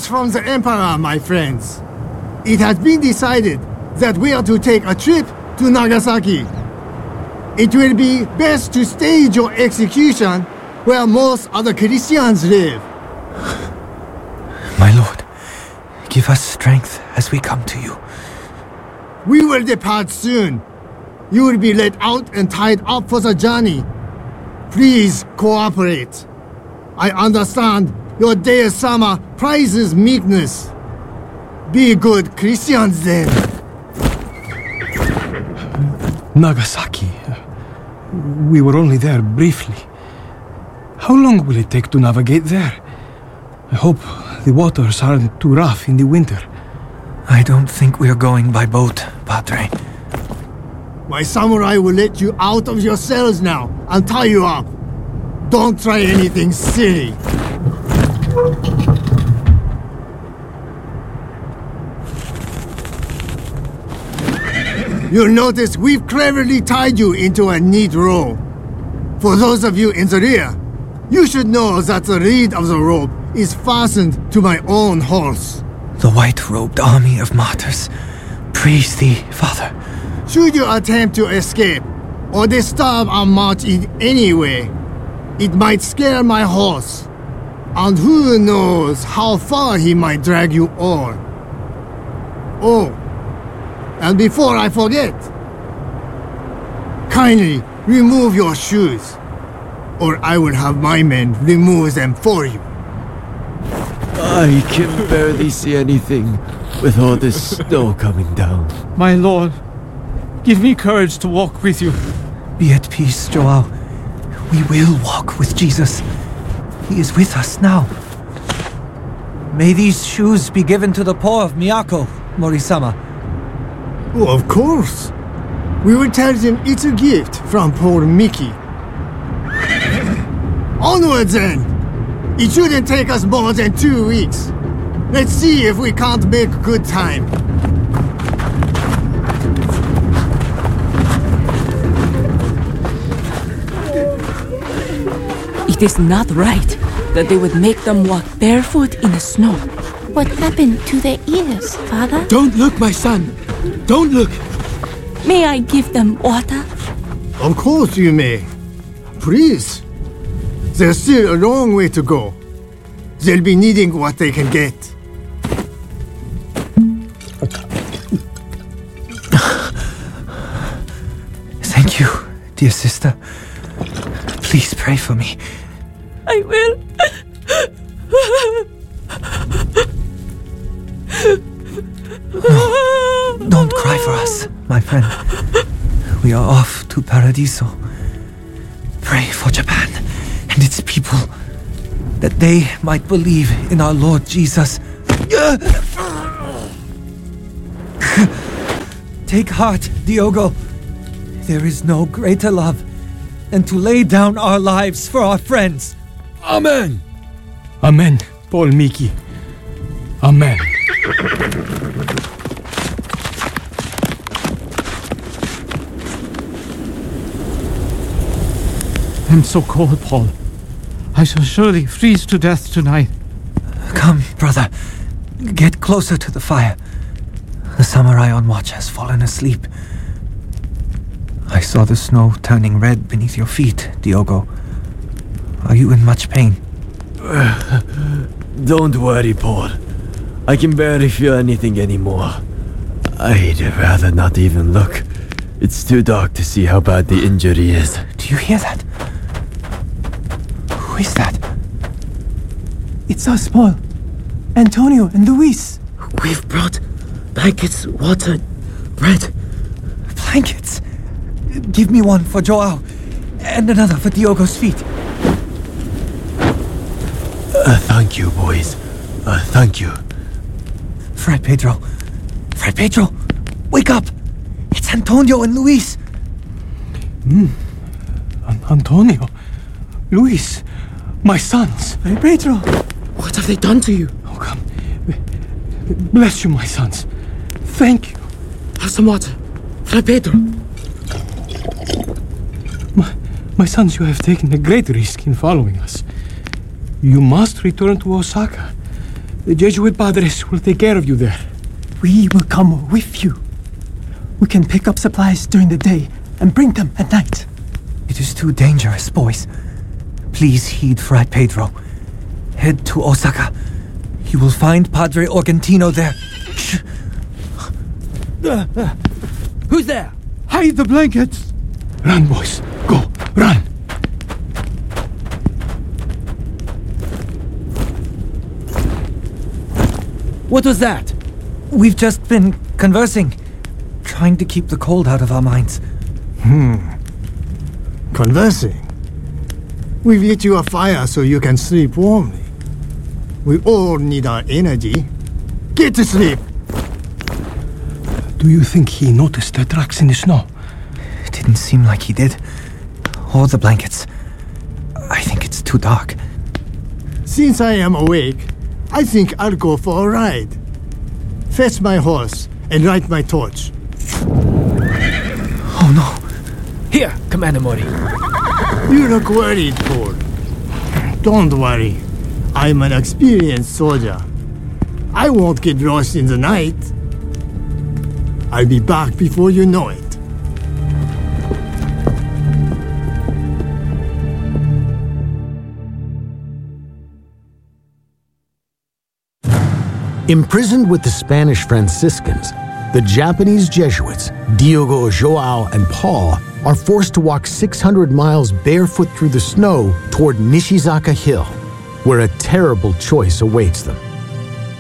news from the Emperor, my friends. It has been decided that we are to take a trip to Nagasaki. It will be best to stage your execution where most other Christians live. My lord, give us strength as we come to you. We will depart soon. You will be let out and tied up for the journey. Please cooperate. I understand your Deus-sama prizes meekness. Be good Christians then. Nagasaki. We were only there briefly. How long will it take to navigate there? I hope the waters aren't too rough in the winter. I don't think we're going by boat, Padre. My samurai will let you out of your cells now and tie you up. Don't try anything silly. You'll notice we've cleverly tied you into a neat row. For those of you in the rear, you should know that the reed of the rope is fastened to my own horse. The white-robed army of martyrs. Praise thee, Father. Should you attempt to escape or disturb our march in any way, it might scare my horse. And who knows how far he might drag you on. Oh, and before I forget, kindly remove your shoes, or I will have my men remove them for you. I can barely see anything with all this snow coming down. My lord, give me courage to walk with you. Be at peace, Joao. We will walk with Jesus. He is with us now. May these shoes be given to the poor of Miyako, Morisama. Oh, of course. We will tell them it's a gift from poor Miki. Onwards then! It shouldn't take us more than 2 weeks. Let's see if we can't make good time. It is not right that they would make them walk barefoot in the snow. What happened to their ears, Father? Don't look, my son. Don't look. May I give them water? Of course you may. Please. There's still a long way to go. They'll be needing what they can get. Thank you, dear sister. Please pray for me. I will. No, don't cry for us, my friend. We are off to Paradiso. Pray for Japan and its people, that they might believe in our Lord Jesus. Take heart, Diogo. There is no greater love than to lay down our lives for our friends. Amen! Amen, Paul Miki. Amen. I'm so cold, Paul. I shall surely freeze to death tonight. Come, brother. Get closer to the fire. The samurai on watch has fallen asleep. I saw the snow turning red beneath your feet, Diogo. Are you in much pain? Don't worry, Paul. I can barely feel anything anymore. I'd rather not even look. It's too dark to see how bad the injury is. Do you hear that? Who is that? It's us, Paul. Antonio and Luis. We've brought blankets, water, bread. Blankets? Give me one for Joao, and another for Diogo's feet. Thank you, boys. Thank you. Fray Pedro, wake up! It's Antonio and Luis. Antonio, Luis, my sons. Fray Pedro. What have they done to you? Oh, come. Bless you, my sons. Thank you. Have some water. Fray Pedro. My sons, you have taken a great risk in following us. You must return to Osaka. The Jesuit padres will take care of you there. We will come with you. We can pick up supplies during the day and bring them at night. It is too dangerous, boys. Please heed Fray Pedro. Head to Osaka. You will find Padre Argentino there. Shh. Who's there? Hide the blankets! Run, boys. Go. Run. What was that? We've just been conversing, trying to keep the cold out of our minds. Conversing. We've lit you a fire so you can sleep warmly. We all need our energy. Get to sleep! Do you think he noticed the tracks in the snow? It didn't seem like he did. Or the blankets. I think it's too dark. Since I am awake, I think I'll go for a ride. Fetch my horse and light my torch. Oh no! Here, Commander Mori. You look worried, Paul. Don't worry. I'm an experienced soldier. I won't get lost in the night. I'll be back before you know it. Imprisoned with the Spanish Franciscans, the Japanese Jesuits, Diogo, Joao, and Paul, are forced to walk 600 miles barefoot through the snow toward Nishizaka Hill, where a terrible choice awaits them.